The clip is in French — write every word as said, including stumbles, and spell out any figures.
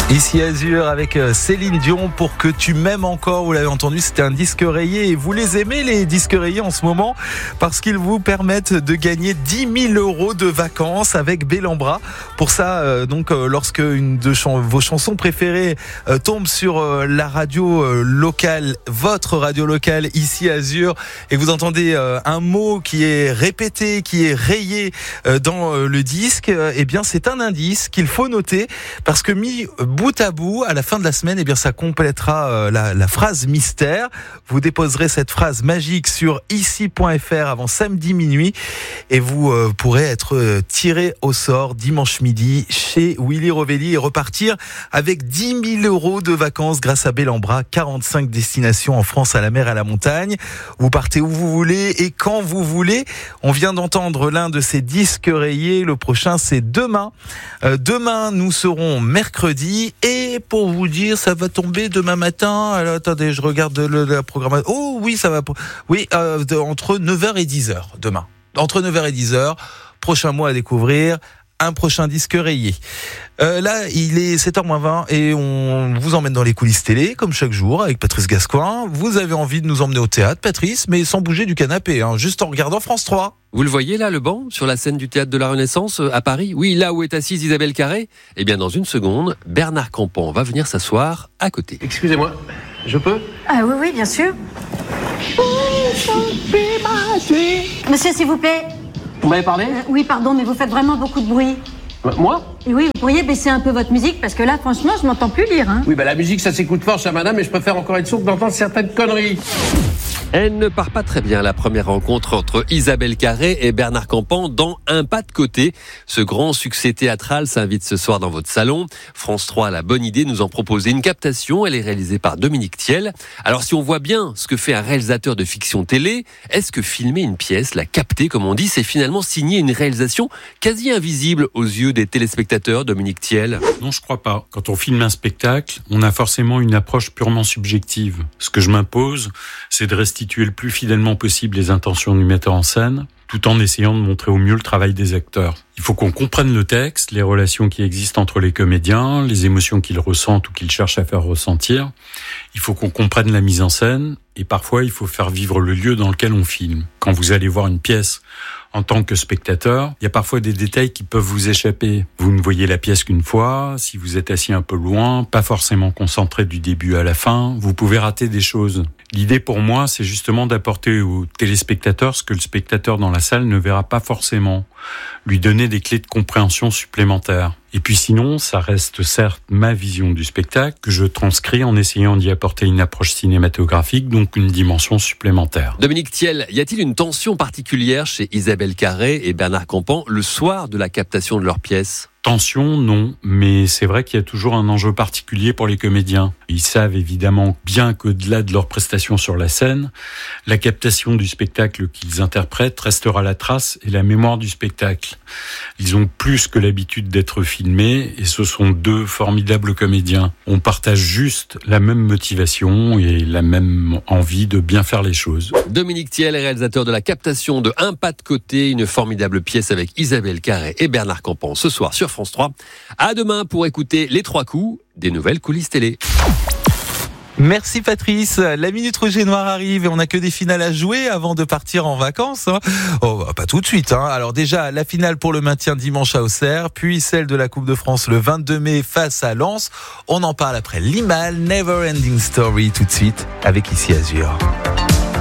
Ici Azur avec Céline Dion pour que tu m'aimes encore. Vous l'avez entendu, c'était un disque rayé et vous les aimez les disques rayés en ce moment parce qu'ils vous permettent de gagner dix mille euros de vacances avec Bellambra. Pour ça, euh, donc euh, lorsque une de ch- vos chansons préférées euh, tombe sur euh, la radio euh, locale, votre radio locale ici Azur, et vous entendez euh, un mot qui est répété, qui est rayé euh, dans euh, le disque, euh, eh bien c'est un indice qu'il faut noter parce que mis bout à bout, à la fin de la semaine, eh bien, ça complétera euh, la, la phrase mystère. Vous déposerez cette phrase magique sur ici point f r avant samedi minuit et vous euh, pourrez être euh, tiré au sort dimanche midi chez Willy Rovelli et repartir avec dix mille euros de vacances grâce à Bellambra. quarante-cinq destinations en France, à la mer, à la montagne. Vous partez où vous voulez et quand vous voulez. On vient d'entendre l'un de ces disques rayés. Le prochain, c'est demain. Euh, demain, nous serons mercredi. Et pour vous dire, ça va tomber demain matin. Alors, attendez, je regarde le, la programmation. Oh oui, ça va. Oui, euh, de, entre neuf heures et dix heures demain. Entre neuf heures et dix heures. Prochain mois à découvrir. Un prochain disque rayé. Euh, là, il est sept heures moins vingt et on vous emmène dans les coulisses télé, comme chaque jour, avec Patrice Gascoin. Vous avez envie de nous emmener au théâtre, Patrice, mais sans bouger du canapé, hein, juste en regardant France trois. Vous le voyez là, le banc, sur la scène du Théâtre de la Renaissance, à Paris? Oui, là où est assise Isabelle Carré. Eh bien, dans une seconde, Bernard Campan va venir s'asseoir à côté. Excusez-moi, je peux? Ah oui, oui, bien sûr. Monsieur, s'il vous plaît. Vous m'avez parlé? Euh, oui, pardon, mais vous faites vraiment beaucoup de bruit. Moi? Et oui, vous pourriez baisser un peu votre musique, parce que là, franchement, je m'entends plus lire. Hein. Oui, bah la musique, ça s'écoute fort, chère madame, mais je préfère encore être sourd que d'entendre certaines conneries. Elle ne part pas très bien, la première rencontre entre Isabelle Carré et Bernard Campan dans Un pas de côté. Ce grand succès théâtral s'invite ce soir dans votre salon. France trois a la bonne idée de nous en proposer une captation. Elle est réalisée par Dominique Thiel. Alors si on voit bien ce que fait un réalisateur de fiction télé, est-ce que filmer une pièce, la capter comme on dit, c'est finalement signer une réalisation quasi invisible aux yeux des téléspectateurs, Dominique Thiel? Non, je crois pas. Quand on filme un spectacle, on a forcément une approche purement subjective. Ce que je m'impose, c'est de restituer le plus fidèlement possible les intentions du metteur en scène, tout en essayant de montrer au mieux le travail des acteurs. Il faut qu'on comprenne le texte, les relations qui existent entre les comédiens, les émotions qu'ils ressentent ou qu'ils cherchent à faire ressentir. Il faut qu'on comprenne la mise en scène et parfois il faut faire vivre le lieu dans lequel on filme. Quand vous allez voir une pièce en tant que spectateur, il y a parfois des détails qui peuvent vous échapper. Vous ne voyez la pièce qu'une fois, si vous êtes assis un peu loin, pas forcément concentré du début à la fin, vous pouvez rater des choses. L'idée pour moi, c'est justement d'apporter au téléspectateur ce que le spectateur dans la salle ne verra pas forcément, lui donner des clés de compréhension supplémentaires. Et puis sinon, ça reste certes ma vision du spectacle que je transcris en essayant d'y apporter une approche cinématographique, donc une dimension supplémentaire. Dominique Thiel, y a-t-il une tension particulière chez Isabelle Carré et Bernard Campan le soir de la captation de leur pièce ? Tension, non, mais c'est vrai qu'il y a toujours un enjeu particulier pour les comédiens. Ils savent évidemment bien qu'au-delà de leur prestation sur la scène, la captation du spectacle qu'ils interprètent restera la trace et la mémoire du spectacle. Ils ont plus que l'habitude d'être filmés et ce sont deux formidables comédiens. On partage juste la même motivation et la même envie de bien faire les choses. Dominique Thiel, réalisateur de la captation de Un pas de côté, une formidable pièce avec Isabelle Carré et Bernard Campan ce soir sur France trois. À demain pour écouter les trois coups des nouvelles coulisses télé. Merci Patrice. La Minute Rouge et Noire arrive et on n'a que des finales à jouer avant de partir en vacances. Hein. Oh, bah, pas tout de suite. Hein. Alors déjà, la finale pour le maintien dimanche à Auxerre, puis celle de la Coupe de France le vingt-deux mai face à Lens. On en parle après Limal, Never Ending Story tout de suite avec Ici Azur.